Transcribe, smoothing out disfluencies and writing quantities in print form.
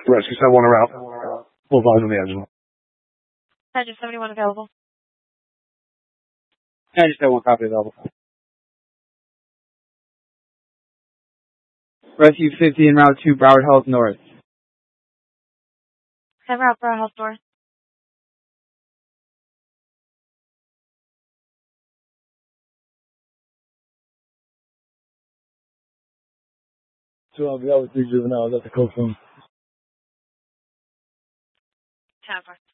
Rescue 71 around. Full volume on the engine. Engine 71 available. Engine 71 copy available. Rescue 50 en route to Broward Health North. En route Broward Health North. So I'll be out with 3 juveniles at the coast room. 10-4.